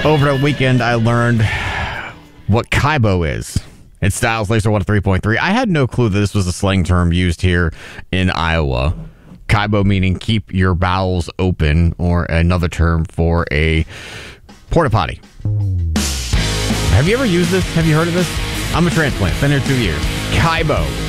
Over the weekend, I learned what Kaibo is. It's Styles Laser 103.3. I had no clue that this was a slang term used here in Iowa. Kaibo meaning keep your bowels open, or another term for a porta potty. Have you ever used this? Have you heard of this? I'm a transplant. Been here 2 years. Kaibo.